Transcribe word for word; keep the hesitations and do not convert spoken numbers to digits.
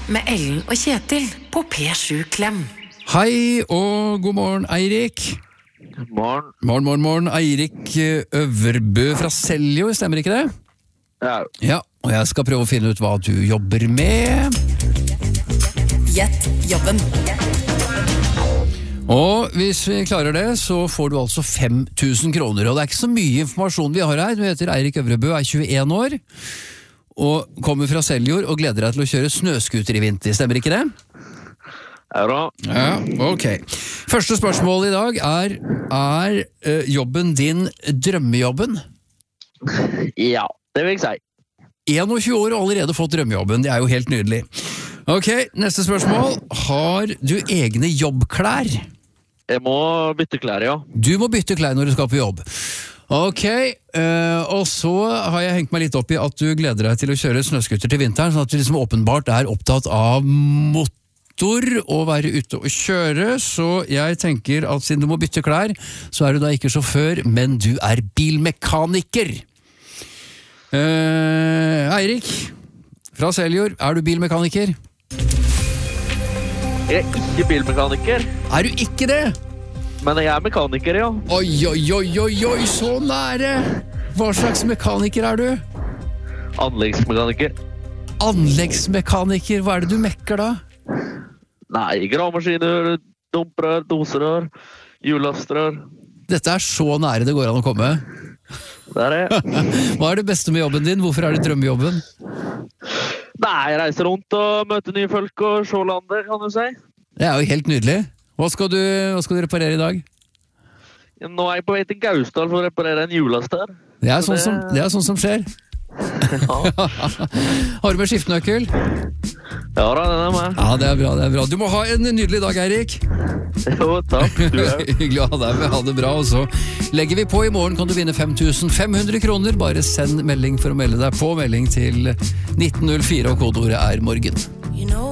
med Ellen og Kjetil på P sju Klem. Hei og god morgen, Eirik. Morgen. Morgen, morgen, morgen. Eirik Øvrebø fra Seljo, stemmer ikke det? Ja. Ja, og jeg skal prøve å finne ut hva du jobber med. Gjett jobben. Og hvis vi klarer det, så får du altså fem tusen kroner. Og det er ikke så mye informasjon vi har her. Du heter Eirik Øvrebø, er tjueen år, og kommer fra Seljord og gleder deg til å kjøre snøskuter i vinter. Stemmer ikke det? Ja da. Ja, ok. Første spørsmål i dag er, er uh, jobben din drømmejobben? Ja, det vil jeg si. enogtjue år og allerede fått drømmejobben, det er jo helt nydelig. Ok, neste spørsmål. Har du egne jobbklær? Jeg må bytte klær, ja. Du må bytte klær når du skal på jobb. Ok, uh, og så har jeg hengt meg litt opp i at du gleder deg til å kjøre snøskuter til vinteren, sånn at du liksom åpenbart er opptatt av motor og være ute og kjøre, så jeg tenker at siden du må bytte klær, så er du da ikke sjåfør, men du er bilmekaniker. Uh, Eirik, fra Seljord, er du bilmekaniker? Jeg er ikke bilmekaniker, Er du ikke det? men jeg er mekaniker, ja. Oi, oi, oi, oi, oi, så nære! Hva slags mekaniker er du? Anleggsmekaniker. Anleggsmekaniker, hva er det du mekker da? Nei, gravemaskiner, dumprør, doserør, hjullastrør. Dette er så nære det går an å komme. Det er det. Hva er det beste med jobben din? Hvorfor er det drømmejobben? Nei, jeg reiser rundt og møter nye folk og se landet, kan du si. Det er jo helt nydelig. Hva skal du, hva skal du reparere i dag? Nå er jeg på vei til Gausdal for å reparere en hjullaster. Det er Så sånn som, det er sånn som skjer. Ja. Har du med skiftenøkkel? Ja da, den er med. Ja, det er bra, det er bra. Du må ha en nydelig dag, Eirik. Jo, takk. Du er. Hyggelig å ha deg med. Ha det bra. Og så legger vi på i morgen, kan du vinne fem tusen fem hundre kroner. Bare send melding for å melde deg på. Melding til nitten null fire, og kodeordet er morgen. You know